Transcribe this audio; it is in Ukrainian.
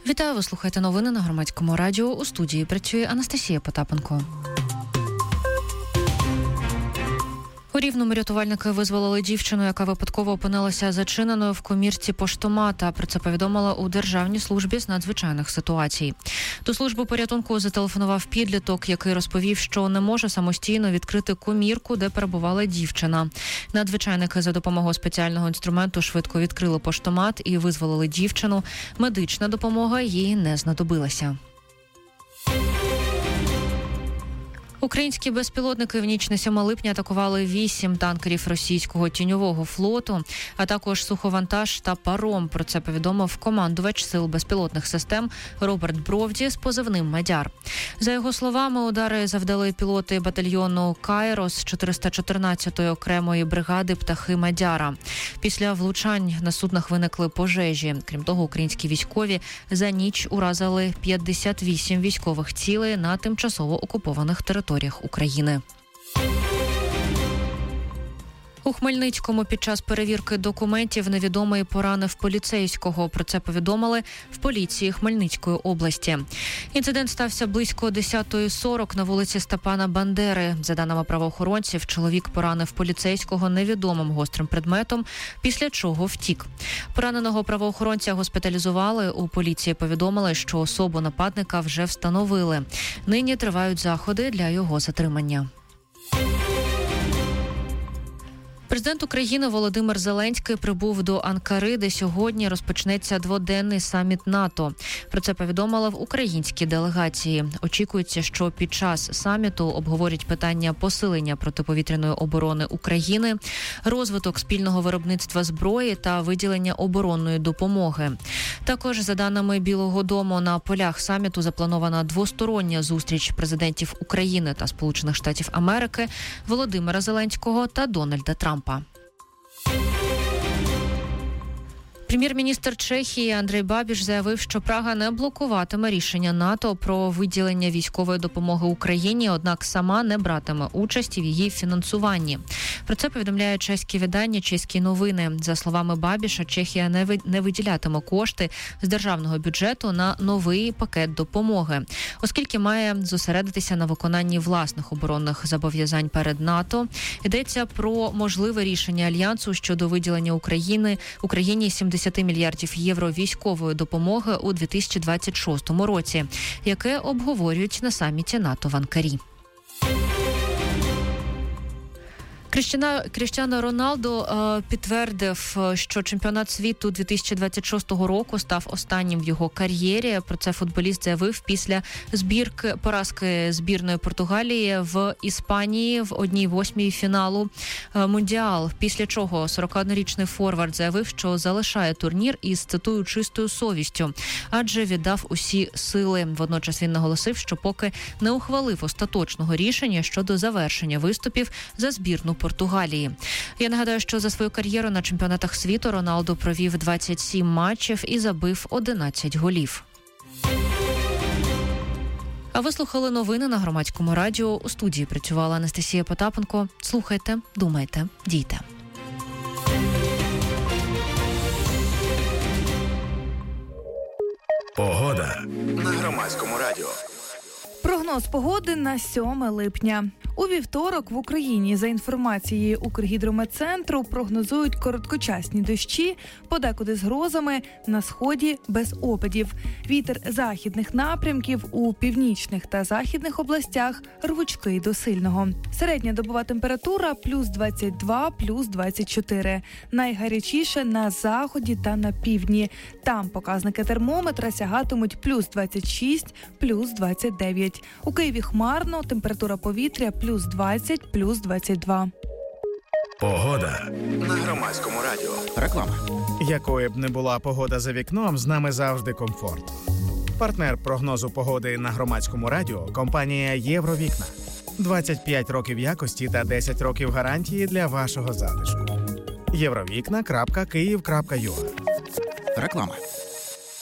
Вітаю, ви слухаєте новини на Громадському радіо. У студії працює Анастасія Потапенко. У Рівному рятувальники визволили дівчину, яка випадково опинилася зачиненою в комірці поштомата. Про це повідомила у Державній службі з надзвичайних ситуацій. До служби порятунку зателефонував підліток, який розповів, що не може самостійно відкрити комірку, де перебувала дівчина. Надзвичайники за допомогою спеціального інструменту швидко відкрили поштомат і визволили дівчину. Медична допомога їй не знадобилася. Українські безпілотники в ніч на 7 липня атакували 8 танкерів російського тіньового флоту, а також суховантаж та паром. Про це повідомив командувач Сил безпілотних систем Роберт Бровді з позивним «Мадяр». За його словами, удари завдали пілоти батальйону «Кайрос» 414-ї окремої бригади «Птахи Мадяра». Після влучань на суднах виникли пожежі. Крім того, українські військові за ніч уразили 58 військових цілей на тимчасово окупованих територіях України. У Хмельницькому під час перевірки документів невідомий поранив поліцейського. Про це повідомили в поліції Хмельницької області. Інцидент стався близько 10:40 на вулиці Степана Бандери. За даними правоохоронців, чоловік поранив поліцейського невідомим гострим предметом, після чого втік. Пораненого правоохоронця госпіталізували. У поліції повідомили, що особу нападника вже встановили. Нині тривають заходи для його затримання. Президент України Володимир Зеленський прибув до Анкари, де сьогодні розпочнеться дводенний саміт НАТО. Про це повідомили в українській делегації. Очікується, що під час саміту обговорять питання посилення протиповітряної оборони України, розвиток спільного виробництва зброї та виділення оборонної допомоги. Також, за даними Білого дому, на полях саміту запланована двостороння зустріч президентів України та Сполучених Штатів Америки, Володимира Зеленського та Дональда Трампа. Прем'єр-міністр Чехії Андрей Бабіш заявив, що Прага не блокуватиме рішення НАТО про виділення військової допомоги Україні, однак сама не братиме участі в її фінансуванні. Про це повідомляє чеське видання «Чеські новини». За словами Бабіша, Чехія не виділятиме кошти з державного бюджету на новий пакет допомоги, оскільки має зосередитися на виконанні власних оборонних зобов'язань перед НАТО. Йдеться про можливе рішення Альянсу щодо виділення Україні 70 мільярдів євро військової допомоги у 2026 році, яке обговорюють на саміті НАТО в Анкарі. Кріштіану Роналду підтвердив, що чемпіонат світу 2026 року став останнім в його кар'єрі. Про це футболіст заявив після поразки збірної Португалії в Іспанії в 1/8 фіналу Мундіал. Після чого 41-річний форвард заявив, що залишає турнір із, цитую, чистою совістю, адже віддав усі сили. Водночас він наголосив, що поки не ухвалив остаточного рішення щодо завершення виступів за збірну Португалії. Я нагадаю, що за свою кар'єру на чемпіонатах світу Роналду провів 27 матчів і забив 11 голів. А ви слухали новини на Громадському радіо. У студії працювала Анастасія Потапенко. Слухайте, думайте, дійте. Погода на Громадському радіо. Прогноз погоди на 7 липня. У вівторок в Україні, за інформацією Укргідрометцентру, прогнозують короткочасні дощі, подекуди з грозами, на сході без опадів. Вітер західних напрямків у північних та західних областях рвучкий до сильного. Середня добова температура плюс 22, плюс 24. Найгарячіше на заході та на півдні. Там показники термометра сягатимуть плюс 26, плюс 29. У Києві хмарно, температура повітря плюс 20, плюс 22. Погода на Громадському радіо. Реклама. Якою б не була погода за вікном, з нами завжди комфорт. Партнер прогнозу погоди на Громадському радіо – компанія «Євровікна». 25 років якості та 10 років гарантії для вашого затишку. Євровікна.Київ.ua. Реклама.